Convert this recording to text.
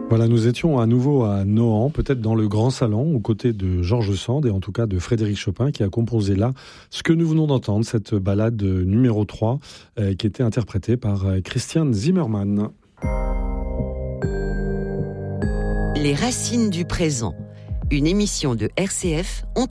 Voilà, nous étions à nouveau à Nohant, peut-être dans le grand salon, aux côtés de Georges Sand et en tout cas de Frédéric Chopin, qui a composé là ce que nous venons d'entendre, cette ballade numéro 3, qui était interprétée par Christian Zimmermann. Les racines du présent, une émission de RCF